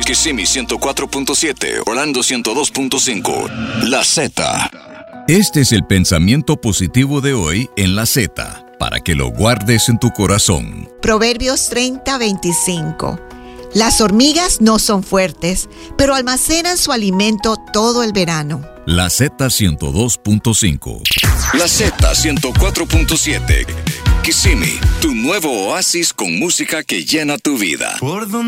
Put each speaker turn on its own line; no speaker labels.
Kissimmee 104.7, Orlando 102.5. La Z.
Este es el pensamiento positivo de hoy en La Z, para que lo guardes en tu corazón.
Proverbios 30:25. Las hormigas no son fuertes, pero almacenan su alimento todo el verano.
La Z 102.5.
La Z 104.7. Kissimmee, tu nuevo oasis con música que llena tu vida.